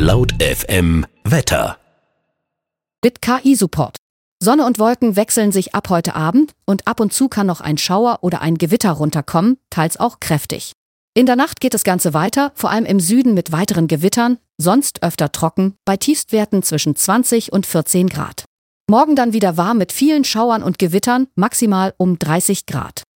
Laut FM Wetter. Mit KI-Support. Sonne und Wolken wechseln sich ab heute Abend und ab und zu kann noch ein Schauer oder ein Gewitter runterkommen, teils auch kräftig. In der Nacht geht das Ganze weiter, vor allem im Süden mit weiteren Gewittern, sonst öfter trocken, bei Tiefstwerten zwischen 20 und 14 Grad. Morgen dann wieder warm mit vielen Schauern und Gewittern, maximal um 30 Grad.